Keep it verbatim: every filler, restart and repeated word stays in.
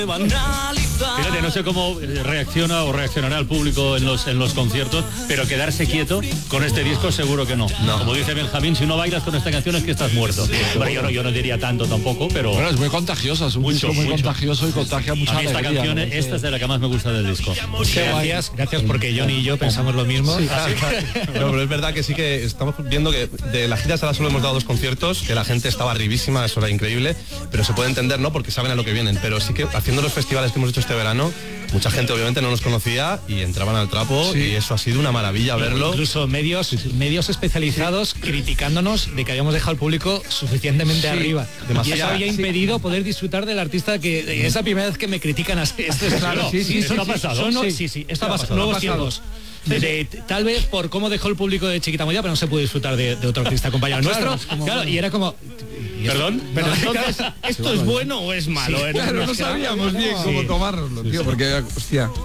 Fíjate, no sé cómo reacciona o reaccionará el público en los en los conciertos, pero quedarse quieto con este disco seguro que no. no. Como dice Benjamín, si no bailas con esta canción es que estás muerto. Bueno, yo no, yo no diría tanto tampoco, pero... Bueno, es muy contagiosa, es un mucho, disco muy mucho. contagioso y contagia mucha A mí esta alegría. canción, ¿no? esta es de la que más me gusta del disco. Gracias, gracias porque Johnny y yo pensamos lo mismo. Sí, claro, claro. No, pero es verdad que sí que estamos viendo que de las giras ahora solo hemos dado dos conciertos, que la gente estaba arribísima, eso era increíble, pero se puede entender, ¿no? Porque saben a lo que vienen. Pero sí que haciendo los festivales que hemos hecho este verano, mucha gente obviamente no nos conocía y entraban al trapo, sí. Y eso ha sido una maravilla verlo. Incluso medios medios especializados sí. criticándonos de que habíamos dejado al público suficientemente sí. arriba. Demasiado. Y eso había impedido sí. poder disfrutar del artista que es la primera vez que me critican así. Esto es claro. Sí, sí, esto ha pasado. Son, sí, sí, sí, esto ha pasado. Nuevos tiempos. De, de, tal vez por cómo dejó el público de Chiquita Movida, pero no se pudo disfrutar de, de otro artista compañero nuestro. Claro, como, claro, y era como... Perdón, pero no, entonces, ¿esto es bueno o es malo? Sí, claro, no sabíamos bien cómo tomárnoslo, tío, porque, hostia...